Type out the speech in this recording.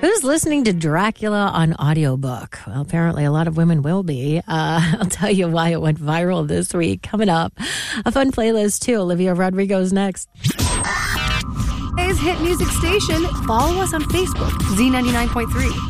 Who's listening to Dracula on audiobook? Well, apparently a lot of women will be. I'll tell you why it went viral this week. Coming up, a fun playlist too. Olivia Rodrigo's next. Today's hit music station. Follow us on Facebook, Z99.3.